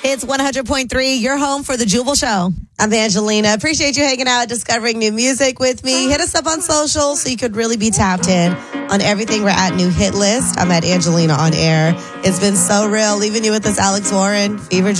It's 100.3, your home for the Jubal Show. I'm Angelina. Appreciate you hanging out, discovering new music with me. Hit us up on social so you could really be tapped in on everything. We're at New Hit List. I'm at Angelina on air. It's been so real leaving you with this Alex Warren, Fever